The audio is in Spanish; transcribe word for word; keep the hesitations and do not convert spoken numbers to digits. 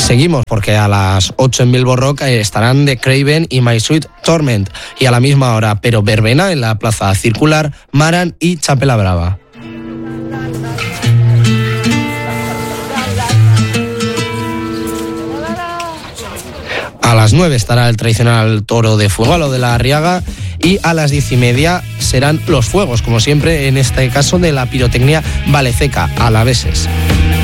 Seguimos porque a las ocho en Bilbo Rock estarán The Craven y My Sweet Torment, y a la misma hora, pero verbena en la Plaza Circular, Maran y Chapela Brava. A las nueve estará el tradicional toro de Fuegalo de la Arriaga, y a las diez y media serán los fuegos, como siempre, en este caso de la pirotecnia Valececa, alaveses.